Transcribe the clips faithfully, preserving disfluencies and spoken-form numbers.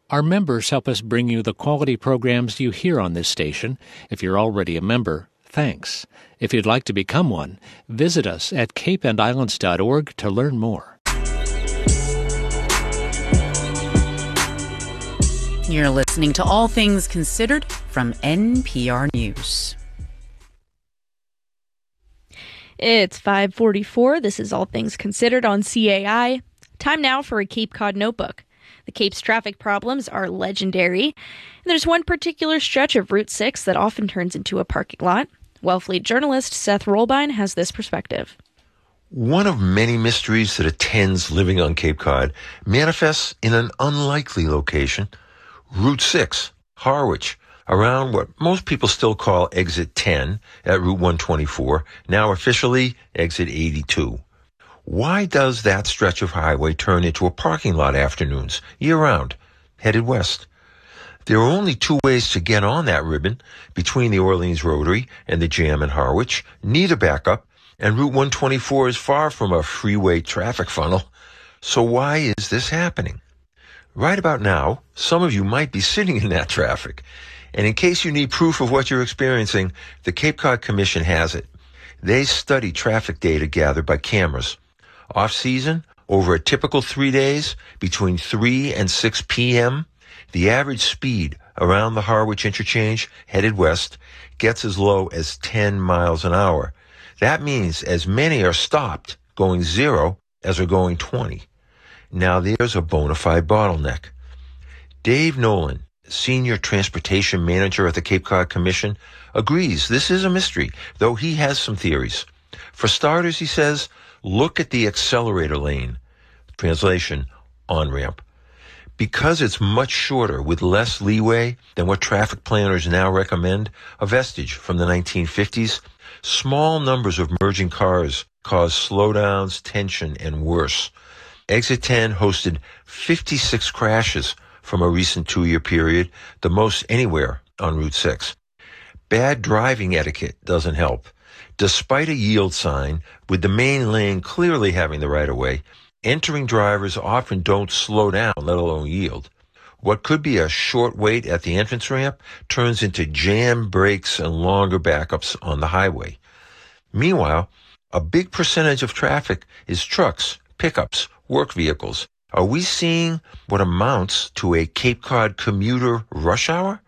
Our members help us bring you the quality programs you hear on this station. If you're already a member, thanks. If you'd like to become one, visit us at cape and islands dot org to learn more. You're listening to All Things Considered from N P R News. It's five forty-four. This is All Things Considered on C A I. Time now for a Cape Cod Notebook. The Cape's traffic problems are legendary. And there's one particular stretch of Route six that often turns into a parking lot. Wellfleet journalist Seth Rolbein has this perspective. One of many mysteries that attends living on Cape Cod manifests in an unlikely location, Route six, Harwich, around what most people still call Exit ten at Route one twenty-four, now officially Exit eighty-two. Why does that stretch of highway turn into a parking lot afternoons, year-round, headed west? There are only two ways to get on that ribbon, between the Orleans Rotary and the Jam in Harwich, neither backup, and Route one twenty-four is far from a freeway traffic funnel. So why is this happening? Right about now, some of you might be sitting in that traffic. And in case you need proof of what you're experiencing, the Cape Cod Commission has it. They study traffic data gathered by cameras. Off-season, over a typical three days, between three and six p.m., the average speed around the Harwich interchange, headed west, gets as low as ten miles an hour. That means as many are stopped going zero as are going twenty. Now there's a bona fide bottleneck. Dave Nolan, Senior Transportation Manager at the Cape Cod Commission, agrees this is a mystery, though he has some theories. For starters, he says, look at the accelerator lane. Translation, on-ramp. Because it's much shorter with less leeway than what traffic planners now recommend, a vestige from the nineteen fifties, small numbers of merging cars cause slowdowns, tension, and worse. Exit ten hosted fifty-six crashes from a recent two-year period, the most anywhere on Route six. Bad driving etiquette doesn't help. Despite a yield sign, with the main lane clearly having the right-of-way, entering drivers often don't slow down, let alone yield. What could be a short wait at the entrance ramp turns into jam breaks and longer backups on the highway. Meanwhile, a big percentage of traffic is trucks, pickups, work vehicles. Are we seeing what amounts to a Cape Cod commuter rush hour?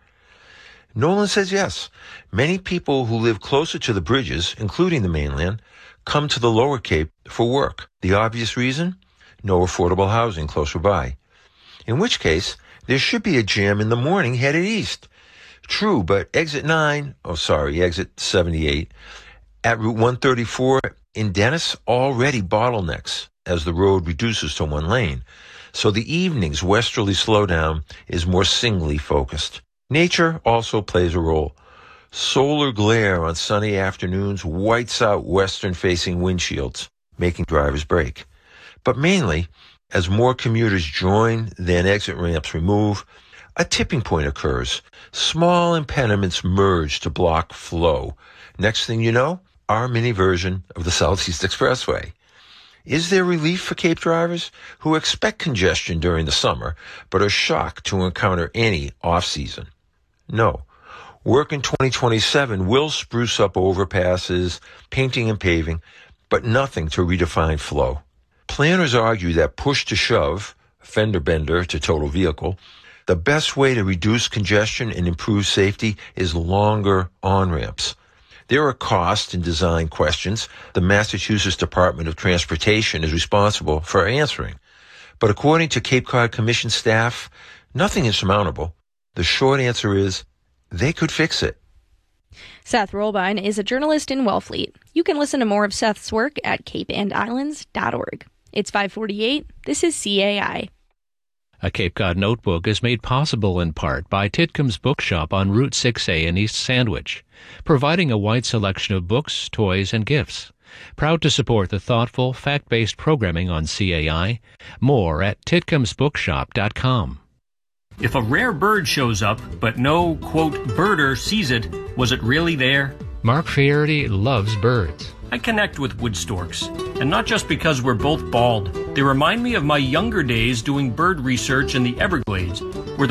Nolan says yes. Many people who live closer to the bridges, including the mainland, come to the Lower Cape for work. The obvious reason? No affordable housing closer by. In which case, there should be a jam in the morning headed east. True, but exit nine, oh sorry, exit seventy-eight, at Route one thirty-four in Dennis already bottlenecks as the road reduces to one lane. So the evening's westerly slowdown is more singly focused. Nature also plays a role. Solar glare on sunny afternoons whites out western-facing windshields, making drivers brake. But mainly, as more commuters join, then exit ramps remove, a tipping point occurs. Small impediments merge to block flow. Next thing you know, our mini version of the Southeast Expressway. Is there relief for Cape drivers who expect congestion during the summer, but are shocked to encounter any off-season? No. Work in twenty twenty-seven will spruce up overpasses, painting and paving, but nothing to redefine flow. Planners argue that push to shove, fender bender to total vehicle, the best way to reduce congestion and improve safety is longer on-ramps. There are cost and design questions the Massachusetts Department of Transportation is responsible for answering. But according to Cape Cod Commission staff, nothing insurmountable. The short answer is they could fix it. Seth Rolbein is a journalist in Wellfleet. You can listen to more of Seth's work at cape and islands dot org. It's five forty-eight. This is C A I. A Cape Cod Notebook is made possible in part by Titcom's Bookshop on Route six A in East Sandwich, providing a wide selection of books, toys, and gifts. Proud to support the thoughtful, fact-based programming on C A I. More at titcoms bookshop dot com. If a rare bird shows up, but no, quote, birder sees it, was it really there? Mark Fierity loves birds. I connect with wood storks, and not just because we're both bald. They remind me of my younger days doing bird research in the Everglades, where the